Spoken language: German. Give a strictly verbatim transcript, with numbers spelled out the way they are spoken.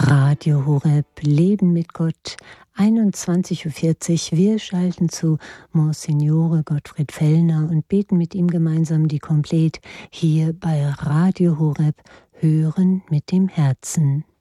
Radio Horeb, Leben mit Gott, einundzwanzig Uhr vierzig. Wir schalten zu Monsignore Gottfried Fellner und beten mit ihm gemeinsam die Komplett hier bei Radio Horeb, Hören mit dem Herzen.